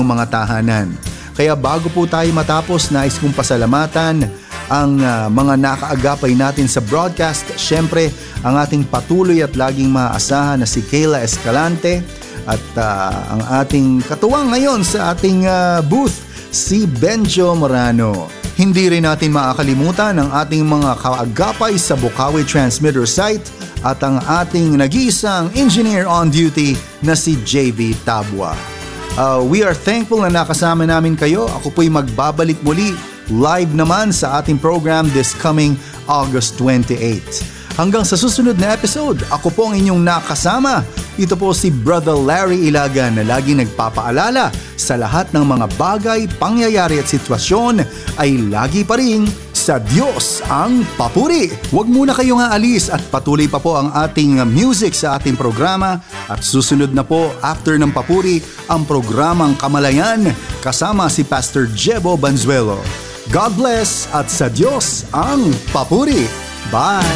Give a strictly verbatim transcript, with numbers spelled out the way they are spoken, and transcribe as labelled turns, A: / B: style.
A: inyong mga tahanan. Kaya bago po tayo matapos, nais kong pasalamatan ang uh, mga nakaagapay natin sa broadcast. Siyempre, ang ating patuloy at laging maaasahan na si Kayla Escalante at uh, ang ating katuwang ngayon sa ating uh, booth, si Benjo Morano. Hindi rin natin makakalimutan ang ating mga kaagapay sa Bukawi Transmitter Site at ang ating nag-iisang engineer on duty na si J V Tabua. Uh, we are thankful na nakasama namin kayo. Ako po'y magbabalik muli live naman sa ating program this coming August twenty-eighth. Hanggang sa susunod na episode, ako po ang inyong nakasama. Ito po si Brother Larry Ilagan na lagi nagpapaalala sa lahat ng mga bagay, pangyayari at sitwasyon ay lagi pa rin sa Diyos ang papuri. Huwag muna kayong aalis at patuloy pa po ang ating music sa ating programa at susunod na po after ng papuri ang programang Kamalayan kasama si Pastor Jebo Banzuelo. God bless at sa Diyos ang papuri. Bye!